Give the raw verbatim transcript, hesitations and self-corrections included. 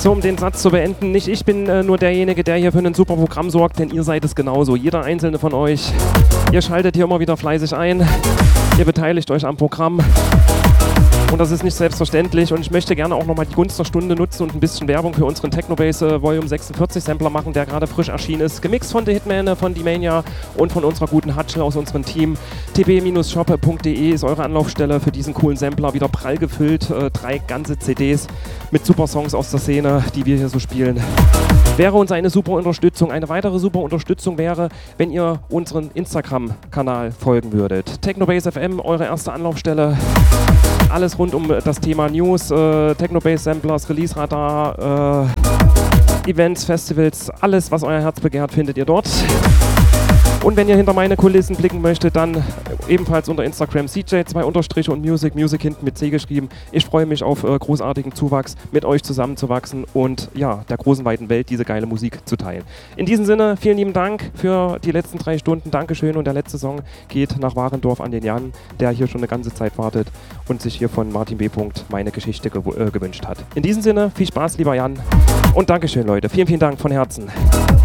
So, um den Satz zu beenden, nicht ich bin äh, nur derjenige, der hier für ein super Programm sorgt, denn ihr seid es genauso. Jeder einzelne von euch. Ihr schaltet hier immer wieder fleißig ein. Ihr beteiligt euch am Programm. Und das ist nicht selbstverständlich. Und ich möchte gerne auch nochmal die Gunst der Stunde nutzen und ein bisschen Werbung für unseren Technobase äh, Volume sechsundvierzig Sampler machen, der gerade frisch erschienen ist. Gemixt von The Hitman, äh, von D-Mania und von unserer guten Hutchel aus unserem Team. t b shop punkt d e ist eure Anlaufstelle für diesen coolen Sampler. Wieder prall gefüllt. Äh, drei ganze C Ds mit super Songs aus der Szene, die wir hier so spielen. Wäre uns eine super Unterstützung. Eine weitere super Unterstützung wäre, wenn ihr unseren Instagram-Kanal folgen würdet. Technobase F M, eure erste Anlaufstelle. Alles rund um das Thema News, äh, Technobase Samplers, Release Radar, äh, Events, Festivals, alles, was euer Herz begehrt, findet ihr dort. Und wenn ihr hinter meine Kulissen blicken möchtet, dann ebenfalls unter Instagram C J zwei Unterstriche und Music, Music hinten mit C geschrieben. Ich freue mich auf äh, großartigen Zuwachs, mit euch zusammenzuwachsen und ja, der großen, weiten Welt diese geile Musik zu teilen. In diesem Sinne, vielen lieben Dank für die letzten drei Stunden. Dankeschön und der letzte Song geht nach Warendorf an den Jan, der hier schon eine ganze Zeit wartet und sich hier von Martin B. meine Geschichte gew- äh, gewünscht hat. In diesem Sinne, viel Spaß, lieber Jan und Dankeschön, Leute. Vielen, vielen Dank von Herzen.